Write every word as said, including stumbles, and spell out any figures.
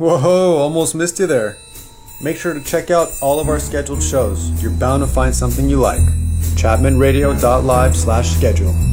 Whoa, almost missed you there. Make sure to check out all of our scheduled shows. You're bound to find something you like. chapman radio dot live slash schedule